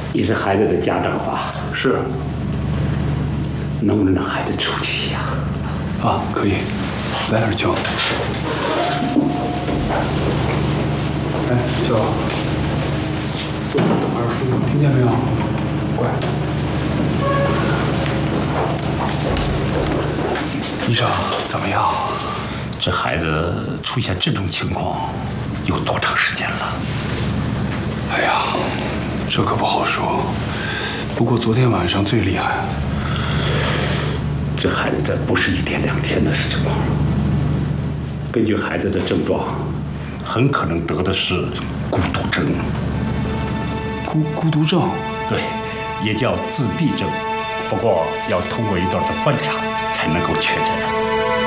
你是孩子的家长吧？ 是。 能不能让孩子出去呀？ 啊，可以。来点酒。哎，酒。坐这等二叔，听见没有？乖。医生，怎么样？ 这孩子出现这种情况有多长时间了？ 哎呀，这可不好说。不过昨天晚上最厉害。 这孩子这不是1天2天的情况了。根据孩子的症状，很可能得的是孤独症。 孤独症？ 对，也叫自闭症。不过要通过一段的观察才能够确诊。